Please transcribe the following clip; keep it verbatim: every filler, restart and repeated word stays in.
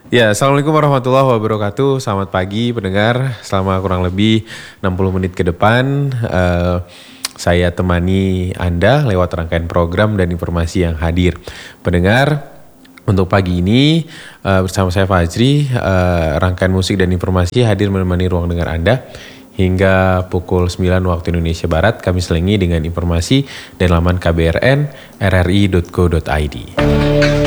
Ya, Assalamualaikum warahmatullahi wabarakatuh. Selamat pagi pendengar. Selama kurang lebih enam puluh menit ke depan, uh, saya temani Anda lewat rangkaian program dan informasi yang hadir. Pendengar, untuk pagi ini uh, bersama saya Fajri, uh, rangkaian musik dan informasi hadir menemani ruang dengar Anda. Hingga pukul sembilan waktu Indonesia Barat, kami selingi dengan informasi dari laman k b r n r r i dot go dot i d.